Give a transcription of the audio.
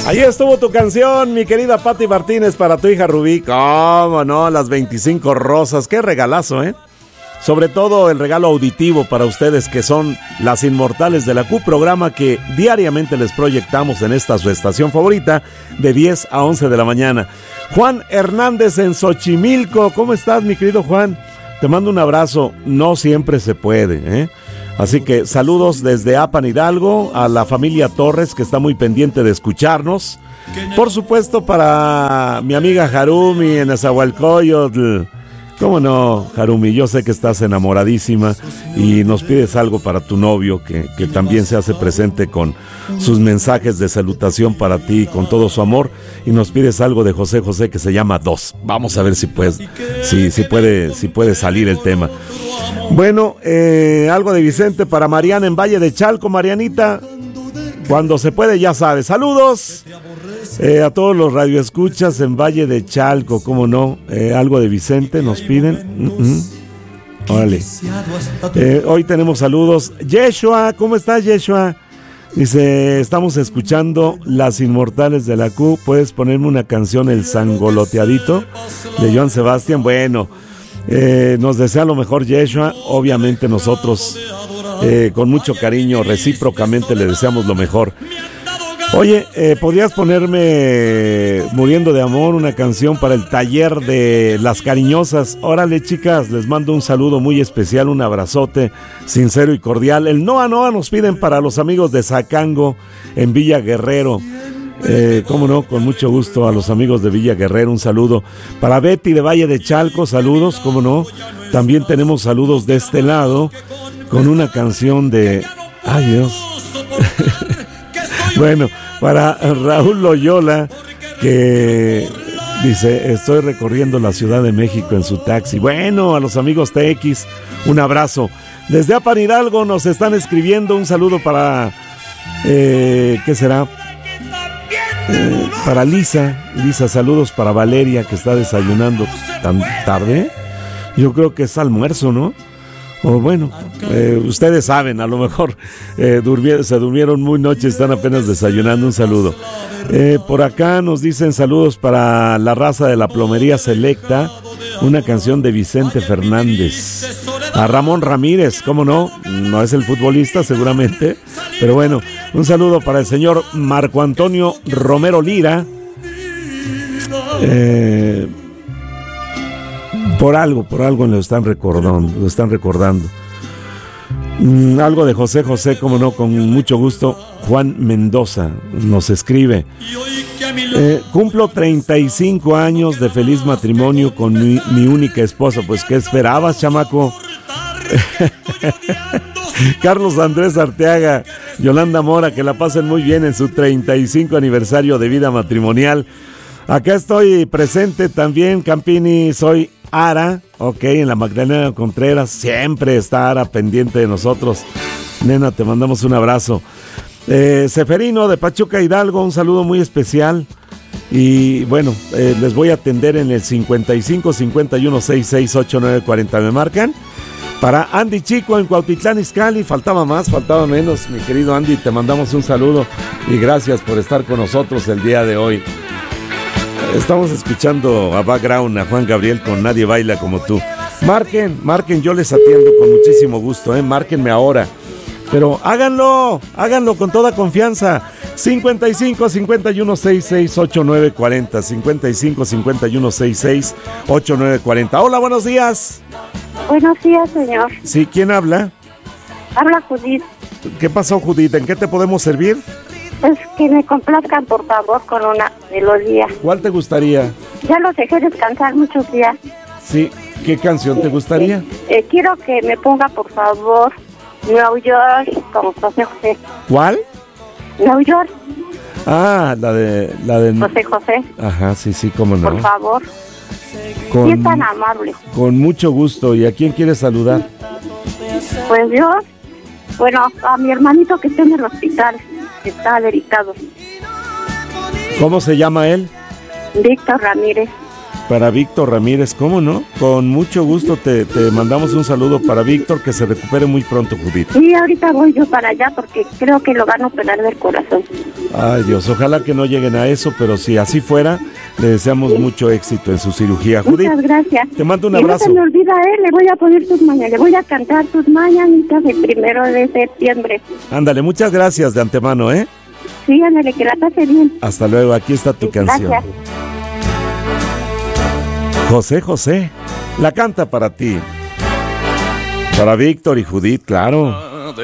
Ahí estuvo tu canción, mi querida Pati Martínez, para tu hija Rubí. ¿Cómo no? Las 25 rosas. Qué regalazo, ¿eh? Sobre todo el regalo auditivo para ustedes que son las inmortales de la Q, programa que diariamente les proyectamos en esta su estación favorita de 10 a 11 de la mañana. Juan Hernández en Xochimilco. ¿Cómo estás, mi querido Juan? Te mando un abrazo. No siempre se puede, ¿eh? Así que saludos desde Apan Hidalgo a la familia Torres, que está muy pendiente de escucharnos. Por supuesto para mi amiga Harumi en Nezahualcóyotl. ¿Cómo no, Harumi? Yo sé que estás enamoradísima y nos pides algo para tu novio, que también se hace presente con sus mensajes de salutación para ti, con todo su amor, y nos pides algo de José José que se llama Dos. Vamos a ver si puede salir el tema. Bueno, algo de Vicente para Mariana en Valle de Chalco. Marianita, cuando se puede, ya sabes. Saludos a todos los radioescuchas en Valle de Chalco, cómo no. Algo de Vicente nos piden. Órale. Hoy tenemos saludos. Yeshua, ¿cómo estás, Yeshua? Dice, estamos escuchando Las Inmortales de la Q. ¿Puedes ponerme una canción, El Sangoloteadito, de Joan Sebastián? Bueno, nos desea lo mejor, Yeshua. Obviamente nosotros con mucho cariño recíprocamente le deseamos lo mejor. Oye, ¿podrías ponerme Muriendo de Amor, una canción para el taller de Las Cariñosas? Órale, chicas, les mando un saludo muy especial, un abrazote sincero y cordial. El Noa Noa nos piden para los amigos de Zacango en Villa Guerrero. Cómo no, con mucho gusto a los amigos de Villa Guerrero, un saludo. Para Betty de Valle de Chalco, saludos, cómo no. También tenemos saludos de este lado con una canción de... ¡Ay, Dios! Bueno, para Raúl Loyola, que dice, estoy recorriendo la Ciudad de México en su taxi. Bueno, a los amigos TX, un abrazo. Desde Apan Hidalgo nos están escribiendo, un saludo para... ¿qué será? Para Lisa, saludos para Valeria, que está desayunando tan tarde. Yo creo que es almuerzo, ¿no? O bueno, ustedes saben, a lo mejor se durmieron muy noche, están apenas desayunando. Un saludo. Por acá nos dicen saludos para la raza de la plomería selecta, una canción de Vicente Fernández. A Ramón Ramírez, ¿cómo no? No es el futbolista seguramente, pero bueno, un saludo para el señor Marco Antonio Romero Lira. Por algo lo están recordando. Algo de José José, como no, con mucho gusto. Juan Mendoza nos escribe. Cumplo 35 años de feliz matrimonio con mi única esposa. Pues, ¿qué esperabas, chamaco? Carlos Andrés Arteaga, Yolanda Mora, que la pasen muy bien en su 35 aniversario de vida matrimonial. Acá estoy presente también, Campini, soy Ara, ok, en la Magdalena Contreras, siempre está Ara pendiente de nosotros. Nena, te mandamos un abrazo. Seferino de Pachuca Hidalgo, un saludo muy especial. Y bueno, les voy a atender en el 55 51 66 89 40, ¿me marcan? Para Andy Chico en Cuautitlán Izcalli, faltaba menos, mi querido Andy, te mandamos un saludo y gracias por estar con nosotros el día de hoy. Estamos escuchando a Background, a Juan Gabriel con Nadie Baila Como Tú. Marquen, yo les atiendo con muchísimo gusto, márquenme ahora. Pero háganlo con toda confianza. 55 51 66 89 40. 55 51 66 89 40. Hola, buenos días. Buenos días, señor. Sí, ¿quién habla? Habla Judith. ¿Qué pasó, Judith? ¿En qué te podemos servir? Es que me complazcan, por favor, con una melodía. ¿Cuál te gustaría? Ya los dejé descansar muchos días. Sí, ¿qué canción te gustaría? Quiero que me ponga, por favor, New York con José José. ¿Cuál? New York. Ah, la de José José. Ajá, sí, cómo no. Por favor. Sí, es tan amable. Con mucho gusto. ¿Y a quién quieres saludar? Pues yo, bueno, a mi hermanito que está en el hospital, que está delicado. ¿Cómo se llama él? Víctor Ramírez. Para Víctor Ramírez, ¿cómo no? Con mucho gusto te mandamos un saludo para Víctor, que se recupere muy pronto, Judith. Sí, ahorita voy yo para allá porque creo que lo van a operar del corazón. Ay, Dios, ojalá que no lleguen a eso, pero si así fuera, le deseamos mucho éxito en su cirugía. Judith, muchas gracias. Te mando un y abrazo. No se me olvida, le voy a poner tus mañanitas, le voy a cantar tus mañanitas el 1 de septiembre. Ándale, muchas gracias de antemano, ¿eh? Sí, ándale, que la pase bien. Hasta luego, aquí está tu canción. Gracias. José José, la canta para ti. Para Víctor y Judith, claro.